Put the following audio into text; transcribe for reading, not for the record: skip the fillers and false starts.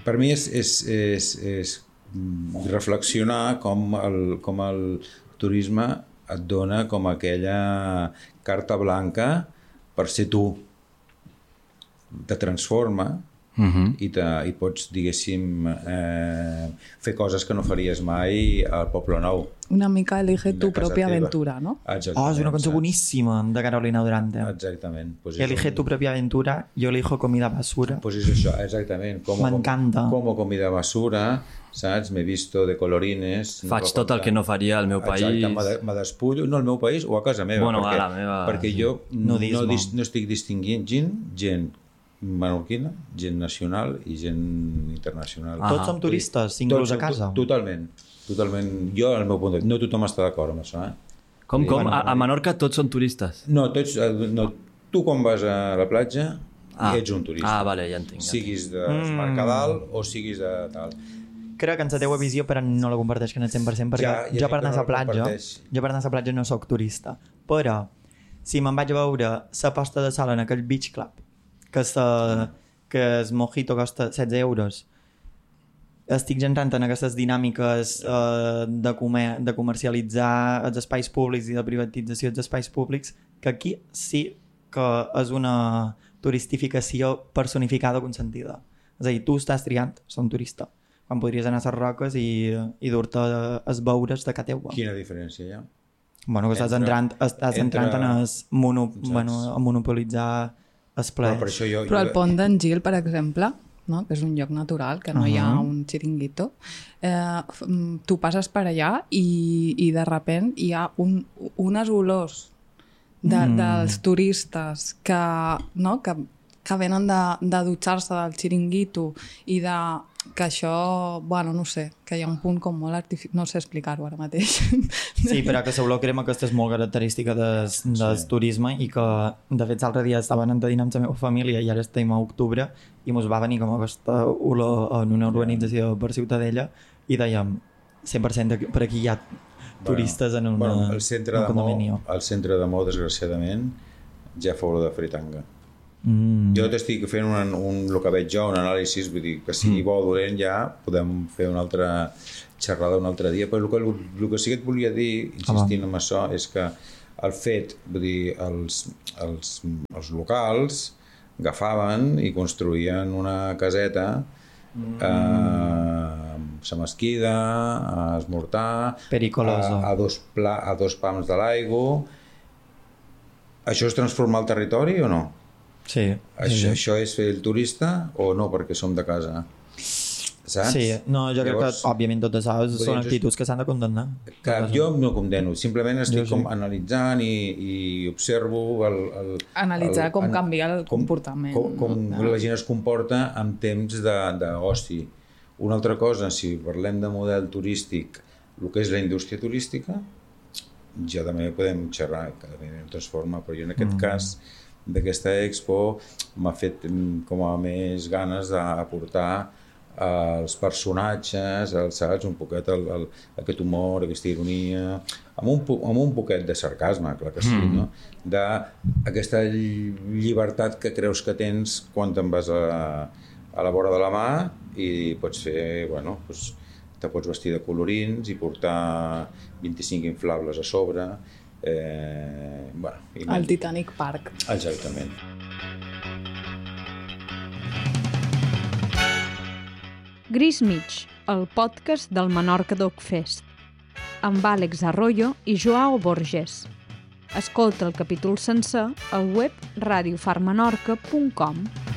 Per mi és reflexionar com el turisme et dona com aquella carta blanca per ser tu. Te transforma i pots, diguéssim, fer coses que no faries mai al Poble Nou. Una mica elige tu pròpia aventura, no? Exactament. És una cançó boníssima de Carolina Durante. Exactament. Pues elige tu pròpia aventura, yo elijo comida basura. Pues és això, exactament. M'encanta. Como comida basura, saps? M'he visto de colorines. Faig tot el que no faria al meu país. Exacte, me despullo, no al meu país o a casa meva. Bueno, a la meva. Perquè jo no estic distinguint gent menorquina, gent nacional i gent internacional. Tots som turistes, inclús a casa. Totalment. Jo, al meu punt de vista, no tothom està d'acord amb això. Com? A Menorca tots són turistes? No, tu quan vas a la platja ets un turista. Vale, ja entenc. Siguis de Mercadal o siguis de tal. Crec que en la teua visió, però no la comparteix en el 100%, perquè jo per anar a la platja no sóc turista. Però, si me'n vaig a veure la posta de sol en aquell beach club, que el mojito costa 16 euros, estic entrant en aquestes dinàmiques de comercialitzar els espais públics i de privatització dels espais públics, que aquí sí que és una turistificació personificada consentida. És a dir, tu estàs triant ser un turista, quan podries anar a les roques i dur-te els beures de casa teua. Quina diferència hi ha? Bueno, que estàs entrant a monopolitzar els plers. Però el pont d'en Gil, per exemple, no? Que és un lloc natural, que no hi ha un xiringuito, tu passes per allà i de sobte hi ha unes olors dels turistes que venen de dutxar-se del xiringuito i que això, bueno, no sé, que hi ha un punt com molt artificial, no sé explicar-ho ara mateix. Sí, però que l'olor crema aquesta és molt característica del turisme i que, de fet, l'altre dia estaven dinar amb la meva família i ara estem a octubre i ens va venir com aquesta olor en una urbanització per Ciutadella i dèiem, 100% per aquí hi ha turistes en un condomini. El centre de Mó, desgraciadament, ja fa olor de fritanga. Jo t'estic fent el que veig jo, un anàlisi, vull dir que sigui bo o dolent ja podem fer una altra xerrada un altre dia, però el que sí que et volia dir, insistint en això, és que el fet, vull dir, els locals agafaven i construïen una caseta la mesquida, a esmortar, a dos pams de l'aigua. Això és transformar el territori o no? Sí. Això és fer el turista o no, perquè som de casa? Saps? Sí, no, jo crec que òbviament totes són actituds que s'han de condemnar. Clar, jo no condeno, simplement estic com analitzant i observo analitzar com canvia el comportament. Com la gent es comporta en temps d'oci. Una altra cosa, si parlem de model turístic, el que és la indústria turística, ja també podem xerrar, cada vegada em transforma, però jo en aquest cas d'aquesta expo m'ha fet com a més ganes d'aportar els personatges, saps, un poquet aquest humor, aquesta ironia, amb un poquet de sarcasme, clar que sí, no? D'aquesta llibertat que creus que tens quan te'n vas a la vora de la mà i pots fer, bueno, te pots vestir de colorins i portar 25 inflables a sobre. El Titanic Park. Exactament. Gris Mig, el podcast del Menorca Dog Fest, amb Àlex Arroyo i Joao Borges. Escolta el capítol sencer al web radiofarmenorca.com.